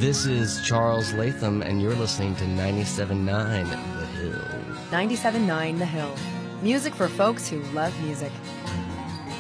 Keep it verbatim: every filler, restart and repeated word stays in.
This is Charles Latham, and you're listening to ninety-seven point nine The Hill. ninety-seven point nine The Hill. Music for folks who love music.